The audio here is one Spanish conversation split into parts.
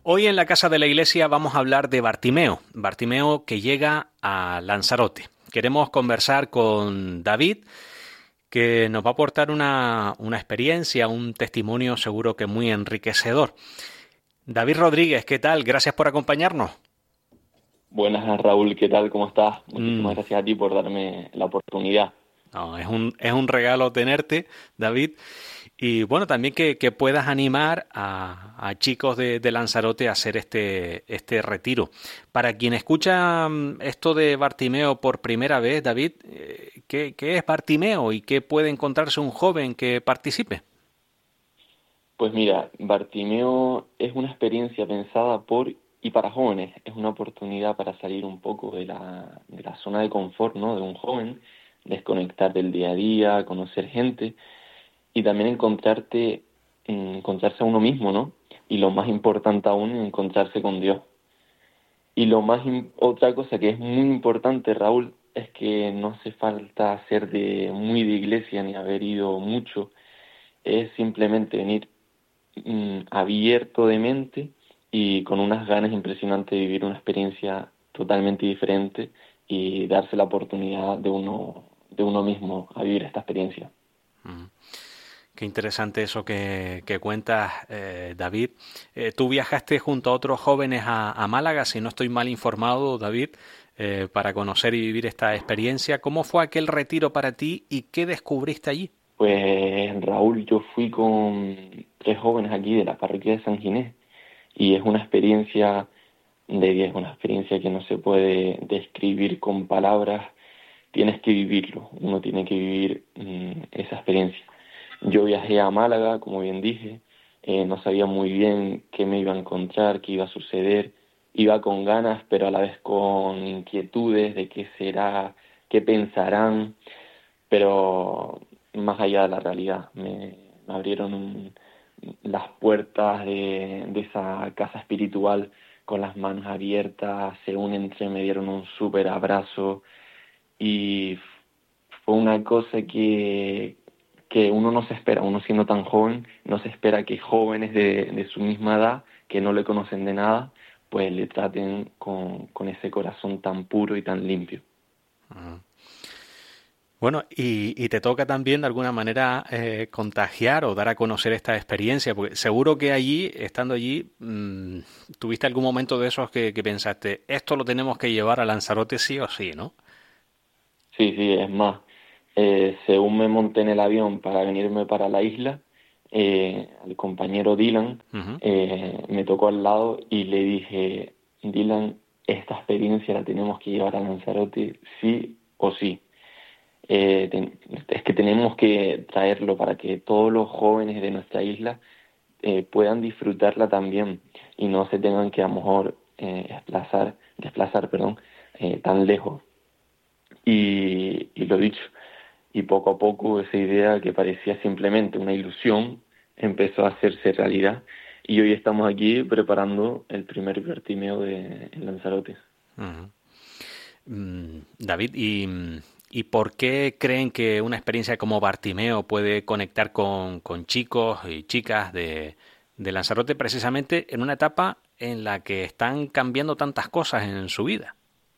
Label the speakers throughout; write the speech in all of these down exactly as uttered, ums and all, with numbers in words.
Speaker 1: Hoy en la Casa de la Iglesia vamos a hablar de Bartimeo, Bartimeo que llega a Lanzarote. Queremos conversar con David, que nos va a aportar una, una experiencia, un testimonio seguro que muy enriquecedor. David Rodríguez, ¿qué tal? Gracias por acompañarnos.
Speaker 2: Buenas, Raúl, ¿qué tal? ¿Cómo estás?
Speaker 1: Mm,
Speaker 2: Muchísimas gracias a ti por darme la oportunidad.
Speaker 1: no, es un, es un regalo tenerte, David. Y bueno, también que, que puedas animar a, a chicos de, de Lanzarote a hacer este, este retiro. Para quien escucha mm, esto de Bartimeo por primera vez, David, eh, ¿qué, qué es Bartimeo y qué puede encontrarse un joven que participe?
Speaker 2: Pues mira, Bartimeo es una experiencia pensada por y para jóvenes. Es una oportunidad para salir un poco de la, de la zona de confort, ¿no? De un joven, desconectar del día a día, conocer gente y también encontrarte, mm, encontrarse a uno mismo, ¿no? Y lo más importante aún, encontrarse con Dios. Y lo más im- otra cosa que es muy importante, Raúl, es que no hace falta ser de muy de iglesia ni haber ido mucho, es simplemente venir mm, abierto de mente y con unas ganas impresionantes de vivir una experiencia totalmente diferente y darse la oportunidad de uno, de uno mismo a vivir esta experiencia.
Speaker 1: Mm. Qué interesante eso que, que cuentas, eh, David. Eh, tú viajaste junto a otros jóvenes a, a Málaga, si no estoy mal informado, David, eh, para conocer y vivir esta experiencia. ¿Cómo fue aquel retiro para ti y qué descubriste allí?
Speaker 2: Pues Raúl, yo fui con tres jóvenes aquí de la parroquia de San Ginés y es una experiencia de diez, una experiencia que no se puede describir con palabras, tienes que vivirlo, uno tiene que vivir mm, esa experiencia. Yo viajé a Málaga, como bien dije, eh, no sabía muy bien qué me iba a encontrar, qué iba a suceder, iba con ganas, pero a la vez con inquietudes de qué será, qué pensarán, pero más allá de la realidad, me, me abrieron un- las puertas de, de esa casa espiritual con las manos abiertas, se unen entre, me dieron un súper abrazo y fue una cosa que, que uno no se espera, uno siendo tan joven, no se espera que jóvenes de, de su misma edad, que no le conocen de nada, pues le traten con, con ese corazón tan puro y tan limpio.
Speaker 1: Bueno, y, y te toca también de alguna manera eh, contagiar o dar a conocer esta experiencia, porque seguro que allí, estando allí, mm, tuviste algún momento de esos que, que pensaste, esto lo tenemos que llevar a Lanzarote sí o sí, ¿no?
Speaker 2: Sí, sí, es más, eh, según me monté en el avión para venirme para la isla, eh, al compañero Dylan
Speaker 1: Ujú.
Speaker 2: eh, me tocó al lado y le dije, Dylan, esta experiencia la tenemos que llevar a Lanzarote sí o sí. Eh, ten- es que tenemos que traerlo para que todos los jóvenes de nuestra isla eh, puedan disfrutarla también y no se tengan que a lo mejor eh, desplazar, desplazar, perdón, eh, tan lejos. Y, y lo dicho, y poco a poco esa idea que parecía simplemente una ilusión empezó a hacerse realidad y hoy estamos aquí preparando el primer Bartimeo de en Lanzarote.
Speaker 1: Ujú. Mm, David, ¿y, mm, ¿y por qué creen que una experiencia como Bartimeo puede conectar con, con chicos y chicas de, de Lanzarote precisamente en una etapa en la que están cambiando tantas cosas en su vida?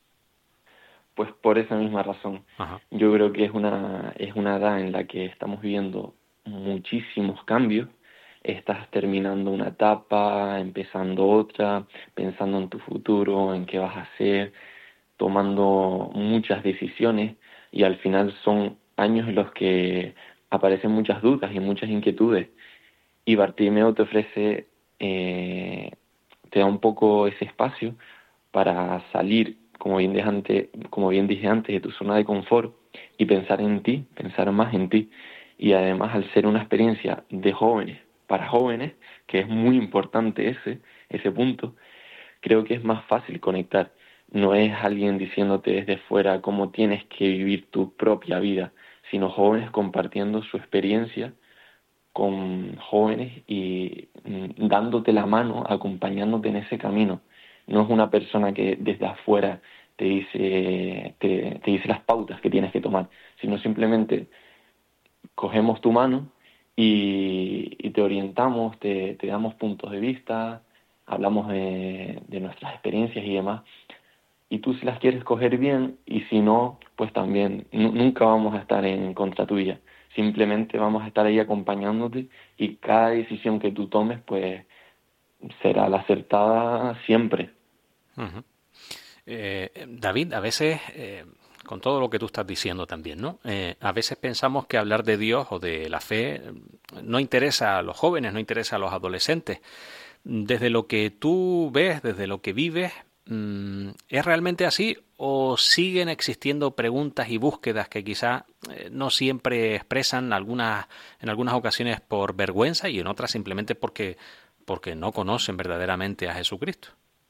Speaker 2: Pues por esa misma razón,
Speaker 1: Ajá.
Speaker 2: yo creo que es una, es una edad en la que estamos viviendo muchísimos cambios. Estás terminando una etapa, empezando otra, pensando en tu futuro, en qué vas a hacer, tomando muchas decisiones y al final son años en los que aparecen muchas dudas y muchas inquietudes. Y Bartimeo te ofrece, eh, te da un poco ese espacio para salir, como bien dije antes, como bien dije antes, de tu zona de confort y pensar en ti, pensar más en ti. Y además, al ser una experiencia de jóvenes para jóvenes, que es muy importante ese, ese punto, creo que es más fácil conectar. No es alguien diciéndote desde fuera cómo tienes que vivir tu propia vida, sino jóvenes compartiendo su experiencia con jóvenes y mm, dándote la mano, acompañándote en ese camino. No es una persona que desde afuera te dice, te, te dice las pautas que tienes que tomar, sino simplemente cogemos tu mano y, y te orientamos, te, te damos puntos de vista, hablamos de, de nuestras experiencias y demás, y tú si las quieres coger bien, y si no, pues también nu- nunca vamos a estar en contra tuya, simplemente vamos a estar ahí acompañándote, y cada decisión que tú tomes, pues será la acertada siempre.
Speaker 1: Ujú. Eh, David, a veces, eh, con todo lo que tú estás diciendo también, ¿no? Eh, a veces pensamos que hablar de Dios o de la fe eh, no interesa a los jóvenes, no interesa a los adolescentes. Desde lo que tú ves, desde lo que vives, mm, ¿es realmente así o siguen existiendo preguntas y búsquedas que quizá eh, no siempre expresan algunas, en algunas ocasiones por vergüenza y en otras simplemente porque, porque no conocen verdaderamente a Jesucristo?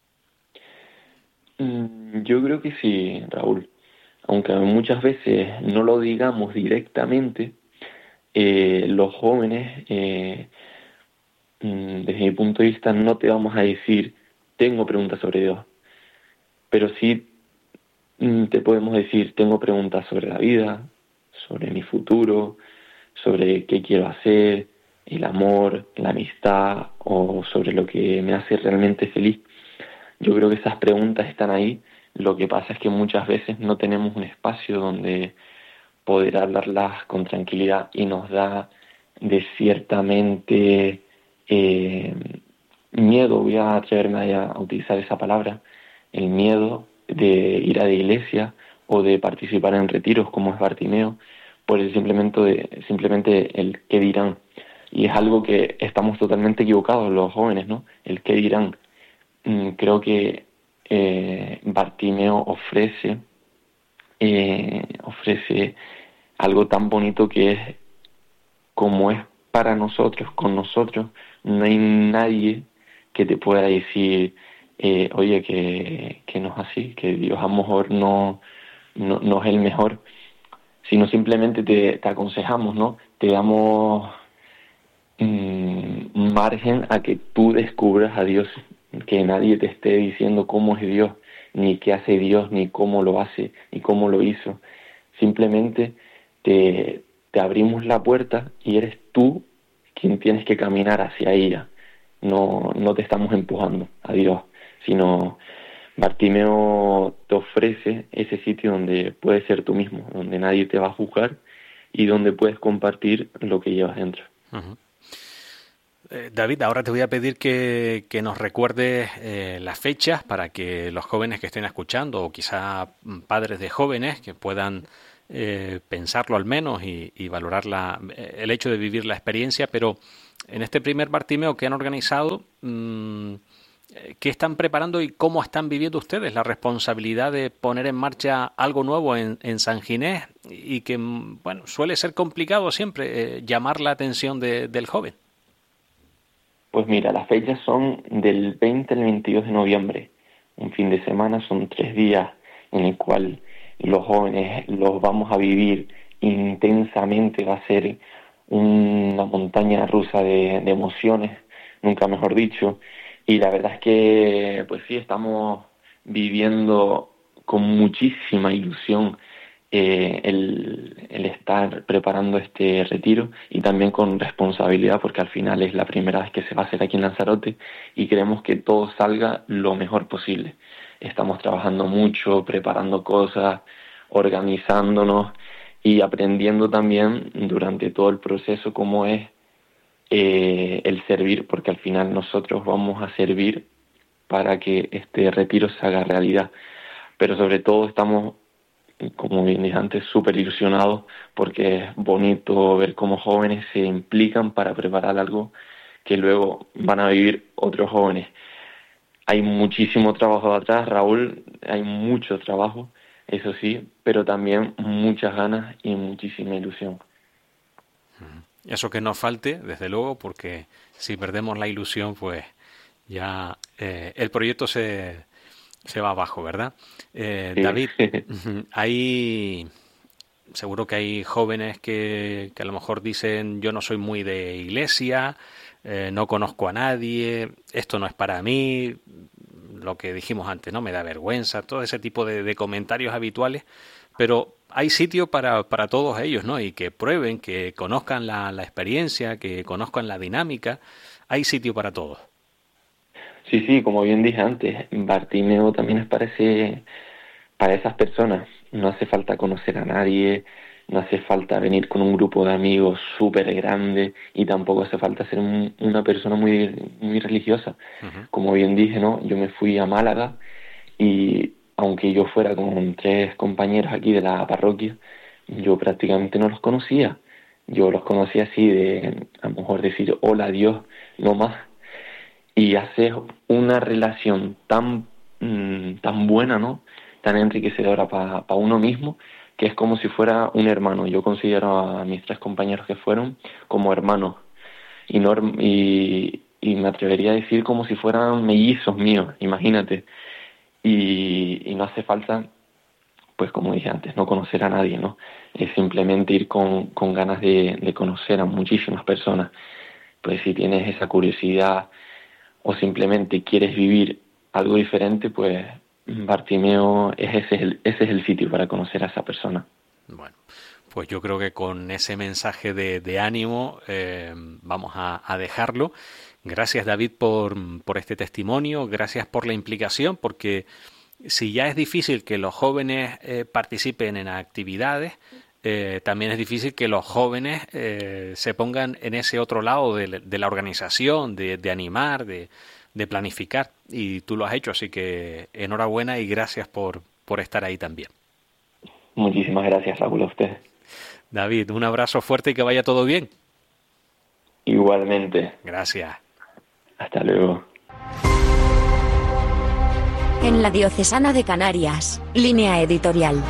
Speaker 2: Mm, Yo creo que sí, Raúl. Aunque muchas veces no lo digamos directamente, eh, los jóvenes, eh, mm, desde mi punto de vista, no te vamos a decir, tengo preguntas sobre Dios, pero sí mm, te podemos decir, tengo preguntas sobre la vida, sobre mi futuro, sobre qué quiero hacer, el amor, la amistad o sobre lo que me hace realmente feliz. Yo creo que esas preguntas están ahí. Lo que pasa es que muchas veces no tenemos un espacio donde poder hablarlas con tranquilidad y nos da de ciertamente eh, miedo, voy a atreverme a, a utilizar esa palabra, el miedo de ir a la iglesia o de participar en retiros como es Bartimeo, por el simplemente, de, simplemente el qué dirán. Y es algo que estamos totalmente equivocados los jóvenes, ¿no? El qué dirán. Mm, Creo que eh, Bartimeo ofrece, eh, ofrece algo tan bonito que es como es para nosotros, con nosotros, no hay nadie que te pueda decir, eh, oye, que, que no es así, que Dios a lo mejor no, no, no es el mejor, sino simplemente te, te aconsejamos, ¿no? Te damos mm, margen a que tú descubras a Dios, que nadie te esté diciendo cómo es Dios, ni qué hace Dios, ni cómo lo hace, ni cómo lo hizo. Simplemente te, te abrimos la puerta y eres tú quien tienes que caminar hacia ella. No, no te estamos empujando a Dios, sino Bartimeo te ofrece ese sitio donde puedes ser tú mismo, donde nadie te va a juzgar y donde puedes compartir lo que llevas dentro.
Speaker 1: Ujú. Eh, David, ahora te voy a pedir que, que nos recuerdes eh, las fechas para que los jóvenes que estén escuchando o quizá mm, padres de jóvenes que puedan eh, pensarlo al menos y, y valorar la, eh, el hecho de vivir la experiencia, pero en este primer Bartimeo que han organizado, mm, eh, ¿qué están preparando y cómo están viviendo ustedes la responsabilidad de poner en marcha algo nuevo en, en San Ginés y que, mm, bueno, suele ser complicado siempre eh, llamar la atención de- del joven?
Speaker 2: Pues mira, las fechas son del veinte al veintidós de noviembre. Un fin de semana, son tres días en el cual los jóvenes los vamos a vivir intensamente. Va a ser una montaña rusa de, de emociones, nunca mejor dicho. Y la verdad es que, pues sí, estamos viviendo con muchísima ilusión eh, el, el estar preparando este retiro y también con responsabilidad porque al final es la primera vez que se va a hacer aquí en Lanzarote y queremos que todo salga lo mejor posible. Estamos trabajando mucho, preparando cosas, organizándonos y aprendiendo también durante todo el proceso cómo es eh, el servir, porque al final nosotros vamos a servir para que este retiro se haga realidad. Pero sobre todo estamos, como bien dije antes, súper ilusionados porque es bonito ver cómo jóvenes se implican para preparar algo que luego van a vivir otros jóvenes. Hay muchísimo trabajo atrás, Raúl, hay mucho trabajo, eso sí, pero también muchas ganas y muchísima ilusión.
Speaker 1: Eso que nos falte, desde luego, porque si perdemos la ilusión, pues ya eh, el proyecto se, se va abajo, ¿verdad? Eh,
Speaker 2: Sí.
Speaker 1: David, hay, seguro que hay jóvenes que, que a lo mejor dicen yo no soy muy de iglesia, eh, no conozco a nadie, esto no es para mí, lo que dijimos antes, ¿no? Me da vergüenza, todo ese tipo de, de comentarios habituales, pero hay sitio para, para todos ellos, ¿no? Y que prueben, que conozcan la, la experiencia, que conozcan la dinámica, hay sitio para todos.
Speaker 2: Sí, sí, como bien dije antes, Bartimeo también es para, ese, para esas personas. No hace falta conocer a nadie, no hace falta venir con un grupo de amigos súper grande y tampoco hace falta ser un, una persona muy, muy religiosa. Uh-huh. Como bien dije, ¿no? Yo me fui a Málaga y aunque yo fuera con tres compañeros aquí de la parroquia, yo prácticamente no los conocía. Yo los conocía así de, a lo mejor decir hola a Dios, no más. Y haces una relación tan, mmm, tan buena, ¿no? Tan enriquecedora para pa uno mismo, que es como si fuera un hermano. Yo considero a mis tres compañeros que fueron como hermanos. Y, no, y, y me atrevería a decir como si fueran mellizos míos, imagínate. Y, y no hace falta, pues como dije antes, no conocer a nadie, ¿no? Es simplemente ir con, con ganas de, de conocer a muchísimas personas. Pues si tienes esa curiosidad o simplemente quieres vivir algo diferente, pues Bartimeo es ese, es el, ese es el sitio para conocer a esa persona.
Speaker 1: Bueno, pues yo creo que con ese mensaje de, de ánimo eh, vamos a, a dejarlo. Gracias, David, por, por este testimonio, gracias por la implicación, porque si ya es difícil que los jóvenes eh, participen en actividades, eh, también es difícil que los jóvenes eh, se pongan en ese otro lado de, de la organización, de, de animar, de, de planificar. Y tú lo has hecho, así que enhorabuena y gracias por, por estar ahí también.
Speaker 2: Muchísimas gracias, Raúl, a usted.
Speaker 1: David, un abrazo fuerte y que vaya todo bien.
Speaker 2: Igualmente.
Speaker 1: Gracias.
Speaker 2: Hasta luego.
Speaker 3: En la Diocesana de Canarias, Línea Editorial.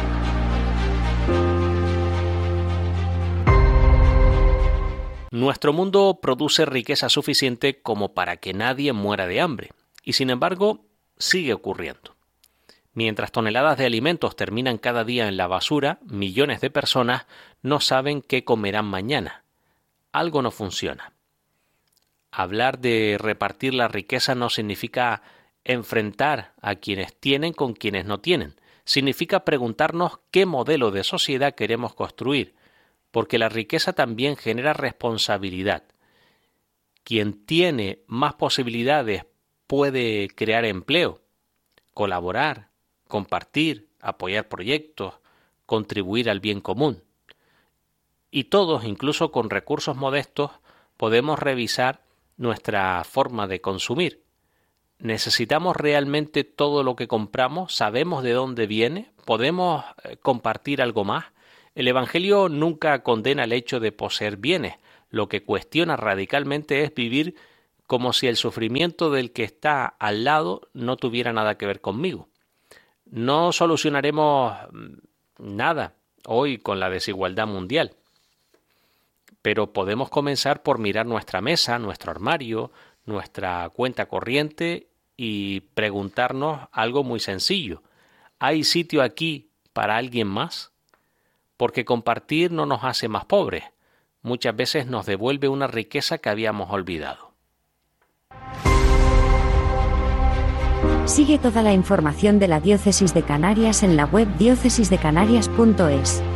Speaker 1: Nuestro mundo produce riqueza suficiente como para que nadie muera de hambre, y sin embargo sigue ocurriendo. Mientras toneladas de alimentos terminan cada día en la basura, millones de personas no saben qué comerán mañana. Algo no funciona. Hablar de repartir la riqueza no significa enfrentar a quienes tienen con quienes no tienen. Significa preguntarnos qué modelo de sociedad queremos construir, porque la riqueza también genera responsabilidad. Quien tiene más posibilidades puede crear empleo, colaborar, compartir, apoyar proyectos, contribuir al bien común. Y todos, incluso con recursos modestos, podemos revisar nuestra forma de consumir. ¿Necesitamos realmente todo lo que compramos? ¿Sabemos de dónde viene? ¿Podemos compartir algo más? El Evangelio nunca condena el hecho de poseer bienes. Lo que cuestiona radicalmente es vivir como si el sufrimiento del que está al lado no tuviera nada que ver conmigo. No solucionaremos nada hoy con la desigualdad mundial, pero podemos comenzar por mirar nuestra mesa, nuestro armario, nuestra cuenta corriente y preguntarnos algo muy sencillo. ¿Hay sitio aquí para alguien más? Porque compartir no nos hace más pobres. Muchas veces nos devuelve una riqueza que habíamos olvidado.
Speaker 3: Sigue toda la información de la Diócesis de Canarias en la web diócesis de canarias punto es.